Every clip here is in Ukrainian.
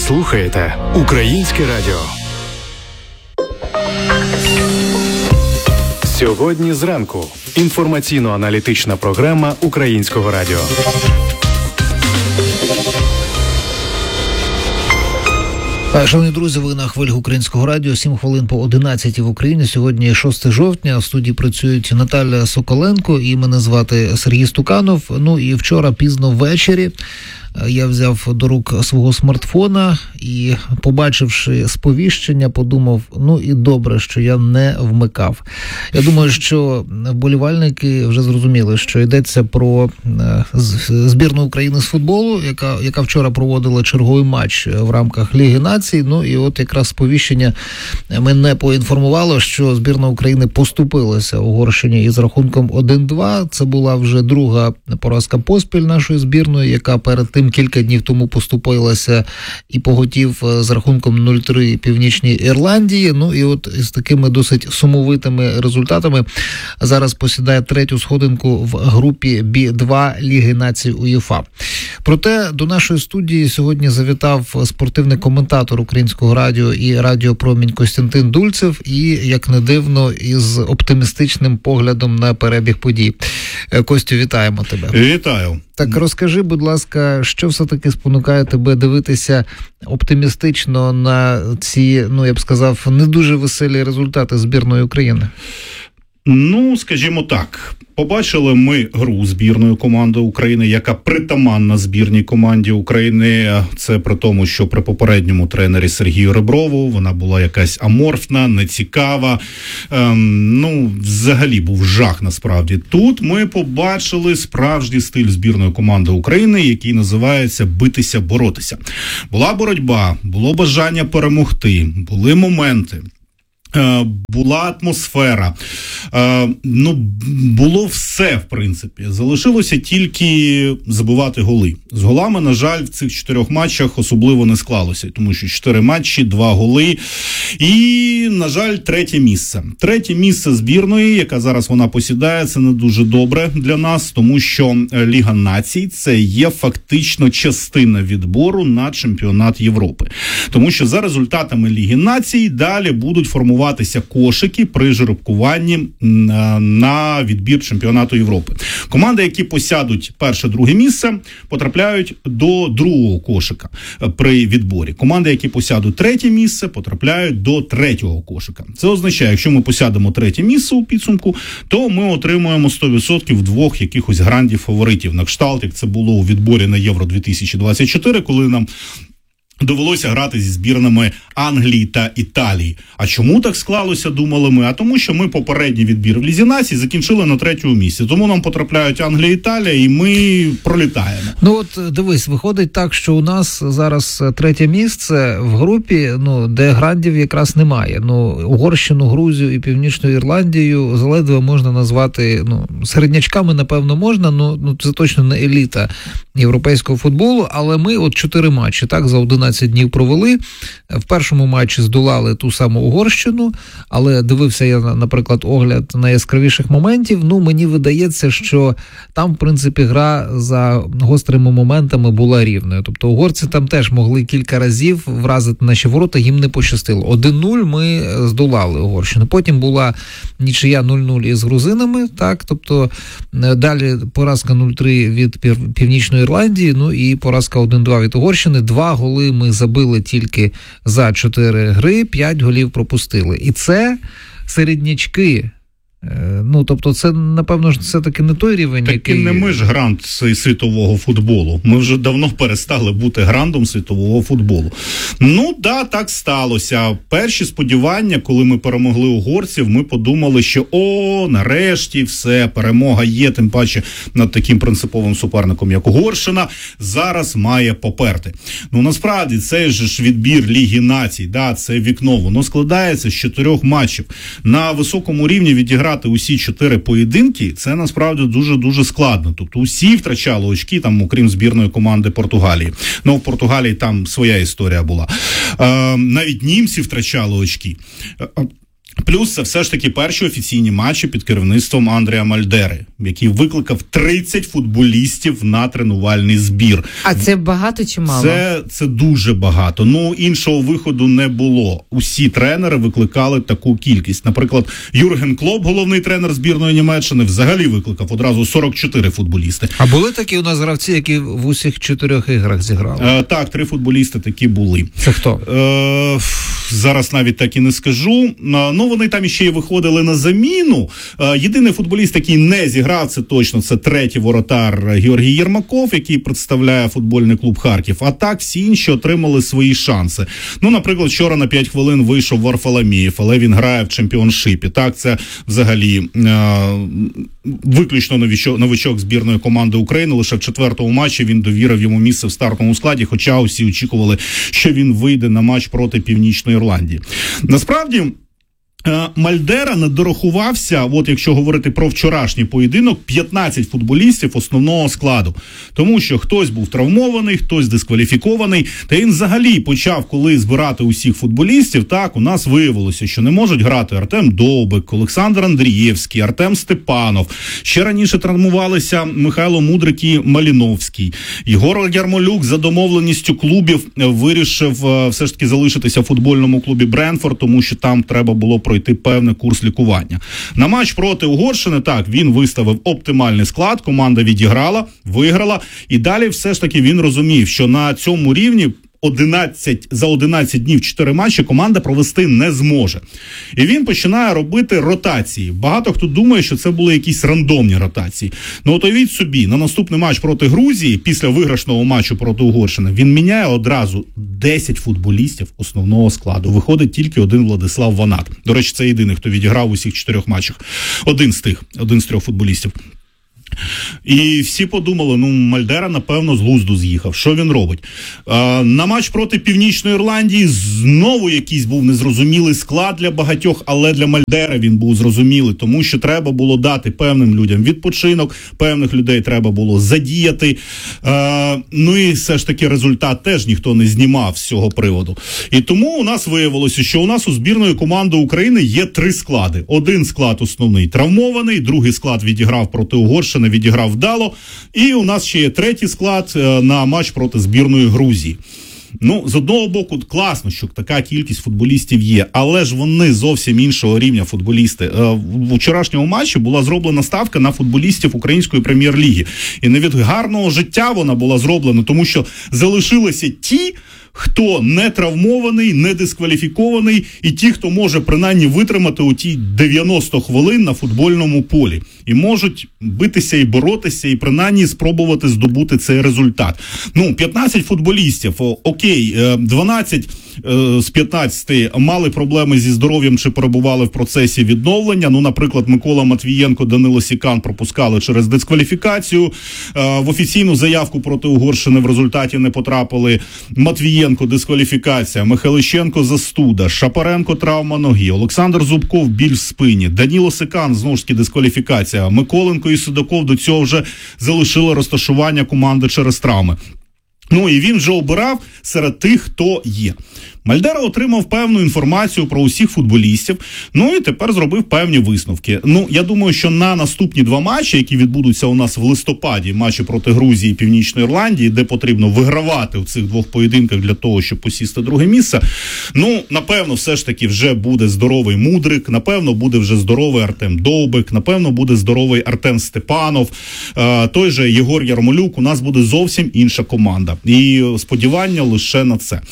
слухаєте Українське радіо. Сьогодні зранку. Інформаційно-аналітична програма Українського радіо. Шановні друзі, ви на хвилях Українського радіо, 7 хвилин по 11 в Україні. Сьогодні 6 жовтня, в студії працюють Наталя Соколенко і мене звати Сергій Стуканов. Ну і вчора пізно ввечері я взяв до рук свого смартфона і, побачивши сповіщення, подумав, ну і добре, що я не вмикав. Я думаю, що вболівальники вже зрозуміли, що йдеться про збірну України з футболу, яка вчора проводила черговий матч в рамках Ліги Націй. Ну і от якраз сповіщення мене поінформувало, що збірна України поступилася Угорщині із рахунком 1-2. Це була вже друга поразка поспіль нашої збірної, яка перед тим кілька днів тому поступилася і поготів з рахунком 0-3 Північній Ірландії. Ну і от з такими досить сумовитими результатами зараз посідає третю сходинку в групі Б2 Ліги Націй УЄФА. Проте до нашої студії сьогодні завітав спортивний коментатор Українського радіо і Радіо Промінь Костянтин Дульцев і, як не дивно, із оптимістичним поглядом на перебіг подій. Костю, вітаємо тебе. Вітаю. Так розкажи, будь ласка, що все-таки спонукає тебе дивитися оптимістично на ці, ну я б сказав, не дуже веселі результати збірної України? Ну, скажімо так, побачили ми гру збірної команди України, яка притаманна збірній команді України. Це при тому, що при попередньому тренері Сергію Реброву вона була якась аморфна, нецікава. Взагалі був жах насправді. Тут ми побачили справжній стиль збірної команди України, який називається «битися, боротися». Була боротьба, було бажання перемогти, були моменти. Була атмосфера, було все, в принципі. Залишилося тільки забивати голи. З голами, на жаль, в цих 4 матчах особливо не склалося, тому що 4 матчі, 2 голи і, на жаль, 3 місце. 3 місце збірної, яка зараз вона посідає, це не дуже добре для нас, тому що Ліга Націй – це є фактично частина відбору на чемпіонат Європи. Тому що за результатами Ліги Націй далі будуть формуватися кошики при жеребкуванні на відбір чемпіонату Європи. Команди, які посядуть перше-друге місце, потрапляють до другого кошика при відборі. Команди, які посядуть 3 місце, потрапляють до 3-го кошика. Це означає, якщо ми посядемо 3 місце у підсумку, то ми отримуємо 100% 2 якихось грандів-фаворитів. На кшталт, як це було у відборі на Євро-2024, коли нам довелося грати зі збірнами Англії та Італії. А чому так склалося, думали ми? А тому, що ми попередній відбір в Лізі Націй закінчили на 3-му місці. Тому нам потрапляють Англія і Італія, і ми пролітаємо. Ну от дивись, виходить так, що у нас зараз 3 місце в групі, де грандів якраз немає. Угорщину, Грузію і Північну Ірландію заледве можна назвати, середнячками, напевно, можна, це точно не еліта європейського футболу, але ми от 4 матчі, так, за 11 днів провели. В першому матчі здолали ту саму Угорщину, але дивився я, наприклад, огляд найяскравіших моментів. Мені видається, що там, в принципі, гра за гострими моментами була рівною. Тобто угорці там теж могли кілька разів вразити наші ворота, їм не пощастило. 1-0 ми здолали Угорщину. Потім була нічия 0-0 із грузинами, так, тобто далі поразка 0-3 від Північної Ірландії, і поразка 1-2 від Угорщини. 2 голи ми забили тільки за 4 гри, 5 голів пропустили. І це середнячки. Тобто це, напевно, все-таки не той рівень, який... не ми ж грант світового футболу. Ми вже давно перестали бути грандом світового футболу. Так сталося. Перші сподівання, коли ми перемогли угорців, ми подумали, що нарешті все, перемога є, тим паче над таким принциповим суперником, як Угорщина, зараз має поперти. Насправді, цей же ж відбір Ліги Націй, це вікно, воно складається з 4 матчів. На високому рівні відіграти усі 4 поєдинки, це насправді дуже-дуже складно. Тобто усі втрачали очки, там, окрім збірної команди Португалії. В Португалії там своя історія була. Навіть німці втрачали очки. Плюс це все ж таки перші офіційні матчі під керівництвом Андрія Мальдери, який викликав 30 футболістів на тренувальний збір. А це багато чи мало? Це дуже багато. Ну, іншого виходу не було. Усі тренери викликали таку кількість. Наприклад, Юрген Клоп, головний тренер збірної Німеччини, взагалі викликав одразу 44 футболісти. А були такі у нас гравці, які в усіх 4 іграх зіграли? Так, 3 футболісти такі були. Це хто? Зараз навіть так і не скажу. Ну, вони там іще й виходили на заміну. Єдиний футболіст, який не зіграв, це точно, це третій воротар Георгій Єрмаков, який представляє футбольний клуб Харків. А так всі інші отримали свої шанси. Ну, наприклад, вчора на 5 хвилин вийшов Варфоломєєв, але він грає в чемпіоншипі. Так, це взагалі виключно новичок збірної команди України. Лише в 4-му матчі він довірив йому місце в стартовому складі, хоча усі очікували, що він вийде на матч проти Північної Ірландії. Насправді, Мальдера не дорахувався, от якщо говорити про вчорашній поєдинок, 15 футболістів основного складу. Тому що хтось був травмований, хтось дискваліфікований. Та він взагалі почав, коли збирати усіх футболістів, так, у нас виявилося, що не можуть грати Артем Довбик, Олександр Андрієвський, Артем Степанов. Ще раніше травмувалися Михайло Мудрик і Маліновський. Єгор Ярмолюк за домовленістю клубів вирішив все ж таки залишитися в футбольному клубі Брентфорд, тому що там треба було пройти певний курс лікування. На матч проти Угорщини, так, він виставив оптимальний склад, команда відіграла, виграла, і далі все ж таки він розумів, що на цьому рівні за 11 днів 4 матчі команда провести не зможе. І він починає робити ротації. Багато хто думає, що це були якісь рандомні ротації. Ну, от уявіть собі, на наступний матч проти Грузії, після виграшного матчу проти Угорщини, він міняє одразу 10 футболістів основного складу. Виходить тільки один Владислав Ванат. До речі, це єдиний, хто відіграв у усіх 4 матчах. Один з 3 футболістів. І всі подумали, ну, Мальдера, напевно, з глузду з'їхав. Що він робить? На матч проти Північної Ірландії знову якийсь був незрозумілий склад для багатьох, але для Мальдера він був зрозумілий, тому що треба було дати певним людям відпочинок, певних людей треба було задіяти. Ну і все ж таки результат теж ніхто не знімав з цього приводу. І тому у нас виявилося, що у нас у збірної команди України є 3 склади. Один склад основний травмований, другий склад відіграв проти Угорщини, відіграв вдало. І у нас ще є 3-й склад на матч проти збірної Грузії. Ну, з одного боку, класно, що така кількість футболістів є, але ж вони зовсім іншого рівня футболісти. В вчорашньому матчі була зроблена ставка на футболістів Української прем'єр-ліги. І не від гарного життя вона була зроблена, тому що залишилися ті, хто не травмований, не дискваліфікований, і ті, хто може принаймні витримати у ті 90 хвилин на футбольному полі. І можуть битися і боротися, і принаймні спробувати здобути цей результат. Ну, 15 футболістів, окей, 12 з 15 мали проблеми зі здоров'ям чи перебували в процесі відновлення. Ну, наприклад, Микола Матвієнко, Данило Сікан пропускали через дискваліфікацію. В офіційну заявку проти Угорщини в результаті не потрапили. Матвієнко – дискваліфікація, Михайличенко – застуда, Шапаренко – травма ноги, Олександр Зубков – біль в спині, Данило Сікан – знову ж таки дискваліфікація, Миколенко і Судаков до цього вже залишили розташування команди через травми. Ну і він вже обирав серед тих, хто є. Мальдера отримав певну інформацію про усіх футболістів, ну і тепер зробив певні висновки. Ну, я думаю, що на наступні 2 матчі, які відбудуться у нас в листопаді, матчі проти Грузії і Північної Ірландії, де потрібно вигравати в цих 2 поєдинках для того, щоб посісти 2-ге місце, ну, напевно, все ж таки вже буде здоровий Мудрик, напевно, буде вже здоровий Артем Довбик, напевно, буде здоровий Артем Степанов, той же Єгор Ярмолюк, у нас буде зовсім інша команда. І сподівання лише на це.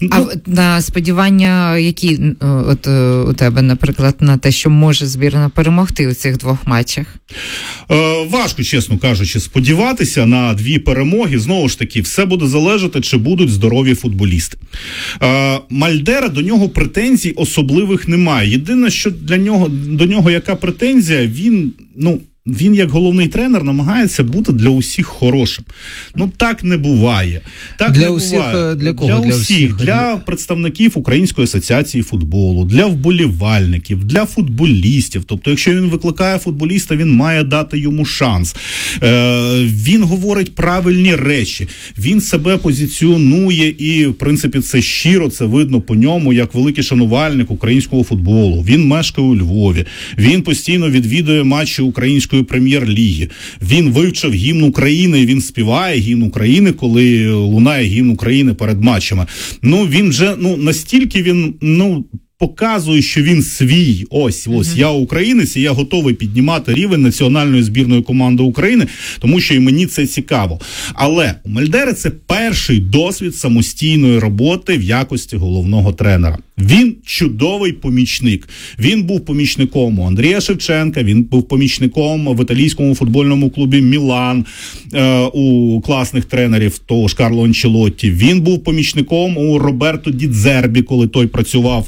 А сподівання, які от у тебе, наприклад, на те, що може збірна перемогти у цих 2 матчах? Важко, чесно кажучи, сподіватися на 2 перемоги. Знову ж таки, все буде залежати, чи будуть здорові футболісти. Мальдера, до нього претензій особливих немає. Єдине, що до нього яка претензія, він, він як головний тренер намагається бути для усіх хорошим. Ну так не буває. Так для не усіх, буває. для кого? Для усіх. Для представників Української асоціації футболу, для вболівальників, для футболістів. Тобто, якщо він викликає футболіста, він має дати йому шанс. Він говорить правильні речі. Він себе позиціонує і, в принципі, це щиро, це видно по ньому, як великий шанувальник українського футболу. Він мешкає у Львові. Він постійно відвідує матчі української прем'єр-ліги. Він вивчив гімн України, і він співає гімн України, коли лунає гімн України перед матчами. Ну, він вже, настільки він, показує, що він свій. Ось, я українець, і я готовий піднімати рівень національної збірної команди України, тому що і мені це цікаво. Але у Мельдери це перший досвід самостійної роботи в якості головного тренера. Він чудовий помічник. Він був помічником у Андрія Шевченка, він був помічником в італійському футбольному клубі «Мілан», у класних тренерів, того ж Карло Анчелотті. Він був помічником у Роберто Ді Дзербі, коли той працював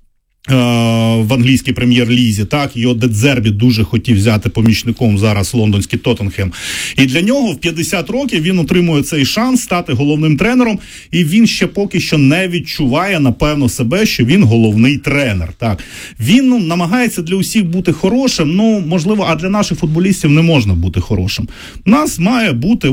в англійській прем'єр-лізі, так, його Де Дзербі дуже хотів взяти помічником зараз лондонський Тоттенхем. І для нього в 50 років він отримує цей шанс стати головним тренером, і він ще поки що не відчуває, напевно, себе, що він головний тренер, так. Він, намагається для усіх бути хорошим, можливо, а для наших футболістів не можна бути хорошим. У нас має бути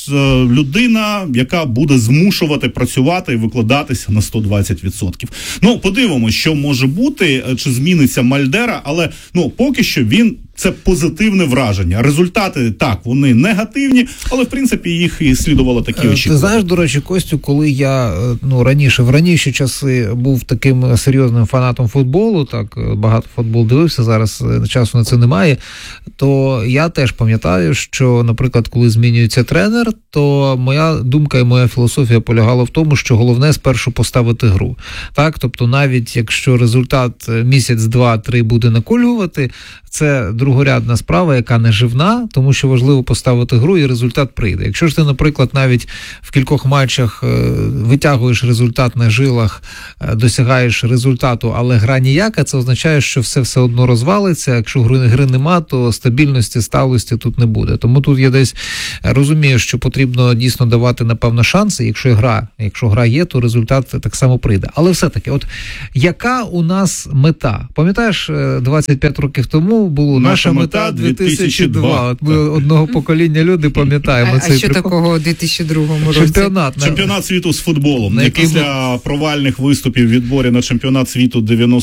людина, яка буде змушувати працювати і викладатися на 120%. Подивимося, що може бути, чи зміниться Мальдера, але поки що це позитивне враження. Результати, так, вони негативні, але, в принципі, їх і слідувало такі очікувати. Ти знаєш, до речі, Костю, коли я в раніші часи був таким серйозним фанатом футболу, так, багато футбол дивився, зараз часу на це немає, то я теж пам'ятаю, що, наприклад, коли змінюється тренер, то моя думка і моя філософія полягала в тому, що головне спершу поставити гру. Так, тобто навіть якщо результат місяць, два, три буде наколювати, це другорядна справа, яка не живна, тому що важливо поставити гру і результат прийде. Якщо ж ти, наприклад, навіть в кількох матчах витягуєш результат на жилах, досягаєш результату, але гра ніяка, це означає, що все одно розвалиться. Якщо гри нема, то стабільності, сталості тут не буде. Тому тут я десь розумію, що потрібно дійсно давати, напевно, шанси. Якщо гра є, то результат так само прийде. Але все-таки, яка у нас мета? Пам'ятаєш, 25 років тому було наша мета 2002. Ми одного покоління люди пам'ятаємо цей А що такого у 2002 році? Чемпіонат світу з футболом. Після провальних виступів в відборі на чемпіонат світу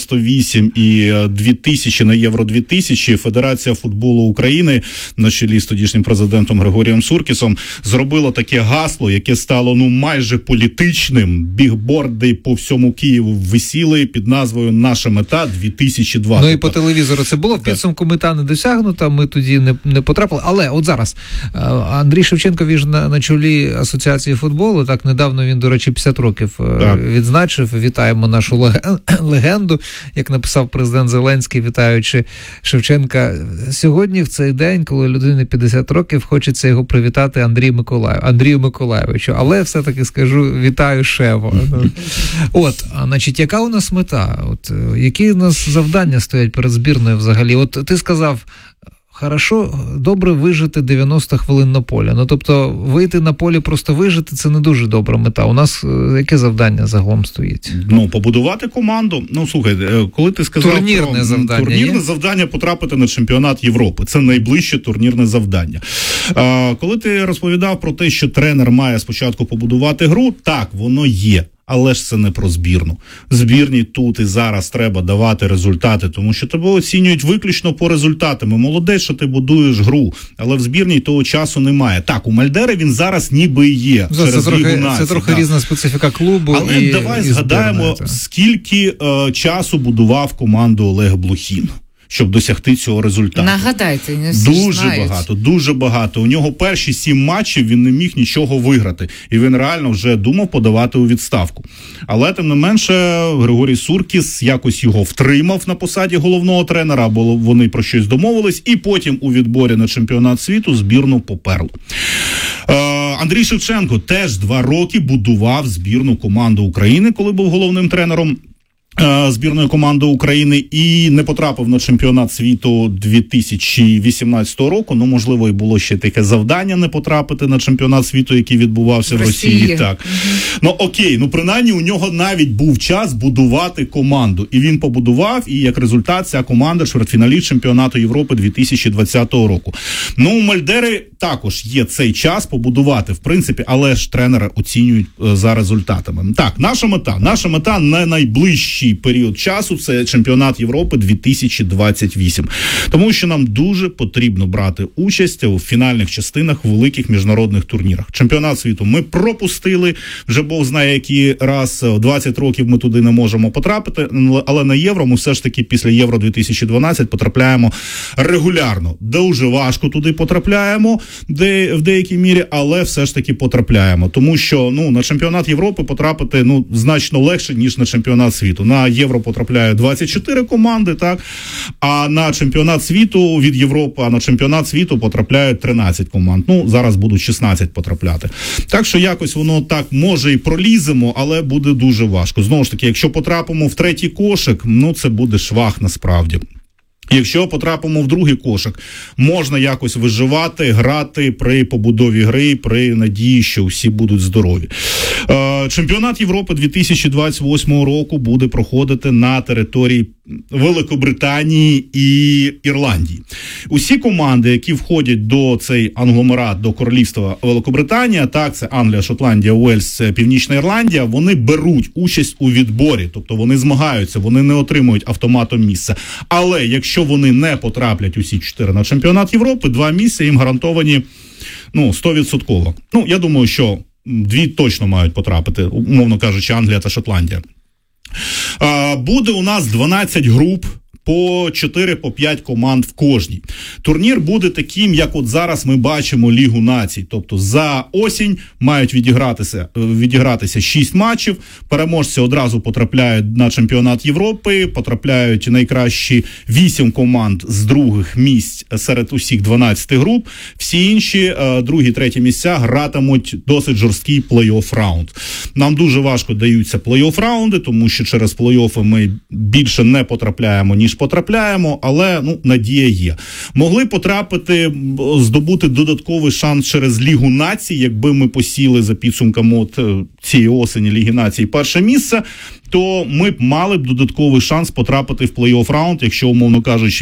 98 і 2000 на Євро 2000 Федерація футболу України на чолі з тодішнім президентом Григорієм Суркісом зробила таке гасло, яке стало майже політичним. Бігборди по всьому Києву висіли під назвою «Наша мета 2002». І по телевізору це було, в підсумку мета не досягнута, ми тоді не потрапили. Але от зараз Андрій Шевченко, він ж на чолі Асоціації футболу, так недавно він, до речі, 50 років відзначив. Вітаємо нашу легенду, як написав президент Зеленський, вітаючи Шевченка. Сьогодні, в цей день, коли людині 50 років, хочеться його привітати Андрію Миколайовичу. Але все-таки скажу, вітаю Шево. Яка у нас мета? Які у нас завдання стоять перед збірною взагалі? Ти сказав, хорошо, добре вижити 90 хвилин на полі. Тобто вийти на полі просто вижити – це не дуже добра мета. У нас яке завдання загалом стоїть? Побудувати команду. Слухай, коли ти сказав турнірне завдання потрапити на чемпіонат Європи. Це найближче турнірне завдання. Коли ти розповідав про те, що тренер має спочатку побудувати гру, так, воно є. Але ж це не про збірну. Збірні тут і зараз треба давати результати, тому що тебе оцінюють виключно по результатам. Молодець, що ти будуєш гру, але в збірній того часу немає. Так, у Мальдери він зараз ніби і є. Це трохи різна специфіка клубу. Але давай згадаємо, скільки часу будував команду Олег Блохін, щоб досягти цього результату. Нагадайте, не дуже багато. У нього перші 7 матчів він не міг нічого виграти. І він реально вже думав подавати у відставку. Але, тим не менше, Григорій Суркіс якось його втримав на посаді головного тренера, бо вони про щось домовились, і потім у відборі на чемпіонат світу збірну поперли. Андрій Шевченко теж 2 роки будував збірну команду України, коли був головним тренером. збірної команди України і не потрапив на чемпіонат світу 2018 року. Ну, можливо, і було ще таке завдання не потрапити на чемпіонат світу, який відбувався в Росії. Так. Ну, окей, ну, принаймні, у нього навіть був час будувати команду. І він побудував, і як результат ця команда чвертьфіналіст чемпіонату Європи 2020 року. Ну, у Мальдери також є цей час побудувати, в принципі, але ж тренери оцінюють за результатами. Так, наша мета на найближчий період часу – це чемпіонат Європи 2028. Тому що нам дуже потрібно брати участь у фінальних частинах великих міжнародних турнірах. Чемпіонат світу ми пропустили, вже Бог знає який раз, 20 років ми туди не можемо потрапити, але на Євро ми все ж таки після Євро 2012 потрапляємо регулярно. Дуже важко туди потрапляємо, в деякій мірі, але все ж таки потрапляємо. Тому що, ну, на чемпіонат Європи потрапити, ну, значно легше, ніж на чемпіонат світу. На Євро потрапляють 24 команди, так? А на чемпіонат світу від Європи, а на чемпіонат світу потрапляють 13 команд. Ну, зараз будуть 16 потрапляти. Так що якось воно так, може і проліземо, але буде дуже важко. Знову ж таки, якщо потрапимо в третій кошик, ну, це буде швах насправді. Якщо потрапимо в другий кошик, можна якось виживати, грати при побудові гри, при надії, що всі будуть здорові. Чемпіонат Європи 2028 року буде проходити на території Великобританії і Ірландії. Усі команди, які входять до цей англомерат, до королівства Великобританія, так, це Англія, Шотландія, Уельс, Північна Ірландія, вони беруть участь у відборі, тобто вони змагаються, вони не отримують автоматом місце. Але якщо вони не потраплять усі 4 на чемпіонат Європи, 2 місця їм гарантовані, ну, 100%. Ну, я думаю, що 2 точно мають потрапити, умовно кажучи, Англія та Шотландія. Буде у нас 12 груп, по 4-5 команд в кожній. Турнір буде таким, як от зараз ми бачимо Лігу націй. Тобто за осінь мають відігратися 6 матчів, переможці одразу потрапляють на чемпіонат Європи, потрапляють найкращі 8 команд з других місць серед усіх 12 груп. Всі інші, другі, треті місця гратимуть досить жорсткий плей-офф раунд. Нам дуже важко даються плей-офф раунди, тому що через плей-оффи ми більше не потрапляємо, ніж потрапляємо, але, ну, надія є. Могли потрапити, здобути додатковий шанс через Лігу націй, якби ми посіли за підсумками от цієї осені Ліги націй перше місце, то ми б мали б додатковий шанс потрапити в плей-офф раунд, якщо, умовно кажучи,